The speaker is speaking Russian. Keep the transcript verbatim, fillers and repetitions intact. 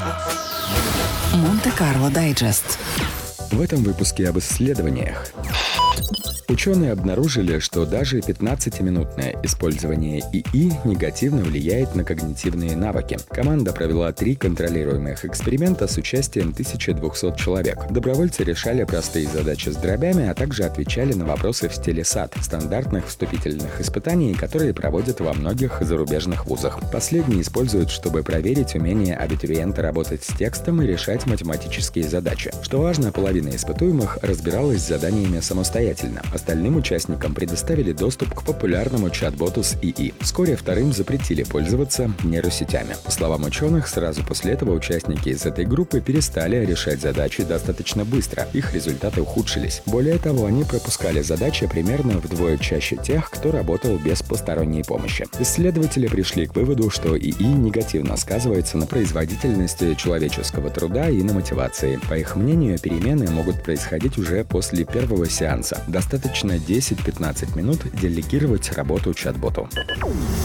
Монте-Карло Дайджест. В этом выпуске об исследованиях. Ученые обнаружили, что даже пятнадцатиминутное использование ИИ негативно влияет на когнитивные навыки. Команда провела три контролируемых эксперимента с участием тысячи двухсот человек. Добровольцы решали простые задачи с дробями, а также отвечали на вопросы в стиле САТ – стандартных вступительных испытаний, которые проводят во многих зарубежных вузах. Последние используют, чтобы проверить умение абитуриента работать с текстом и решать математические задачи. Что важно, половина испытуемых разбиралась с заданиями самостоятельно. Остальным участникам предоставили доступ к популярному чат-боту с ИИ. Вскоре вторым запретили пользоваться нейросетями. По словам ученых, сразу после этого участники из этой группы перестали решать задачи достаточно быстро. Их результаты ухудшились. Более того, они пропускали задачи примерно вдвое чаще тех, кто работал без посторонней помощи. Исследователи пришли к выводу, что ИИ негативно сказывается на производительности человеческого труда и на мотивации. По их мнению, перемены могут происходить уже после первого сеанса. Достаточно десять-пятнадцать минут делегировать работу чат-боту.